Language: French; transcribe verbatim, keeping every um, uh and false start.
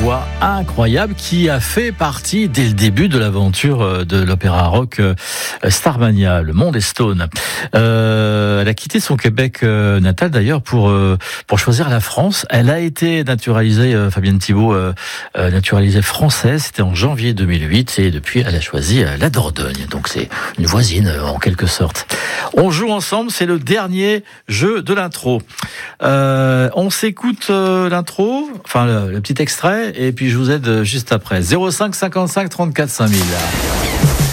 voix incroyable qui a fait partie dès le début de l'aventure de l'opéra rock Starmania, Le Monde est Stone. Euh, elle a quitté son Québec natal d'ailleurs pour pour choisir la France. Elle a été naturalisée, Fabienne Thibault, euh, naturalisée française. C'était en janvier deux mille huit et depuis elle a choisi la Dordogne. Donc c'est une voisine en quelque sorte. On joue ensemble, c'est le dernier jeu de l'intro. Euh, on s'écoute euh, l'intro, enfin le, le petit extrait, et puis je vous aide juste après. zéro cinq cinquante-cinq trente-quatre cinq mille.